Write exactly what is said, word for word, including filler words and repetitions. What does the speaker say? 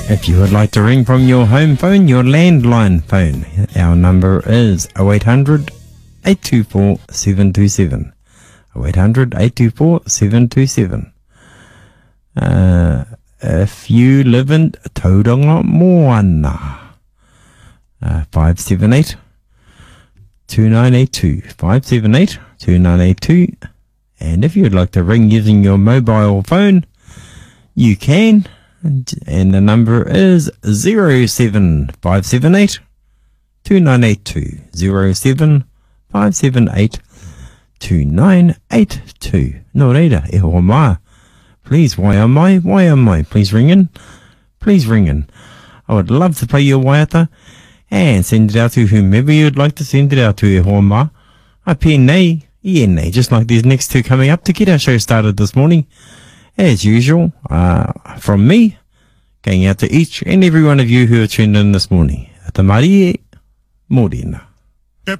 If you would like to ring from your home phone, your landline phone, our number is oh eight hundred, eight two four, seven two seven. oh eight hundred, eight two four, seven two seven. Uh, if you live in Tauranga Moana, uh, five seven eight, two nine eight two. five seven eight, two nine eight two. And if you'd like to ring using your mobile phone, you can. And the number is zero seven five seven eight, two nine eight two. zero seven five seven eight, two nine eight two. No reira, e hoa mai. Please, why am I? Why am I? Please ring in. Please ring in. I would love to play your waiata and send it out to whomever you'd like to send it out to, e hoa mai. I pen nei, e nei, just like these next two coming up to get our show started this morning. As usual, uh, from me, going out to each and every one of you who are tuned in this morning. Te marie, morena.